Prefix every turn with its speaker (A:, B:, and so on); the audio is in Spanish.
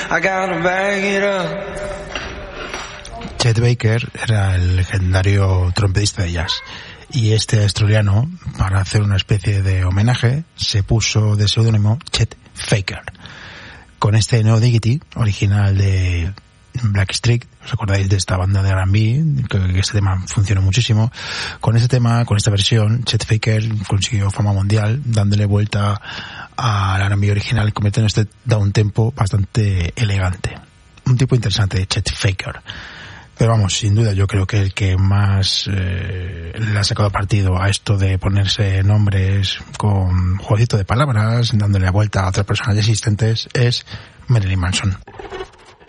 A: I gotta bag it up.
B: Chet Baker era el legendario trompetista de jazz. Y este australiano, para hacer una especie de homenaje, se puso de seudónimo Chet Faker. Con este No Diggity, original de Blackstreet, ¿os acordáis de esta banda de R&B? Que este tema funcionó muchísimo. Con este tema, con esta versión, Chet Faker consiguió fama mundial, dándole vuelta al R&B original, convirtiendo este downtempo bastante elegante. Un tipo interesante, Chet Faker. Pero vamos, sin duda, yo creo que el que más le ha sacado partido a esto de ponerse nombres con jueguito de palabras, dándole la vuelta a otras personas existentes, es Marilyn Manson.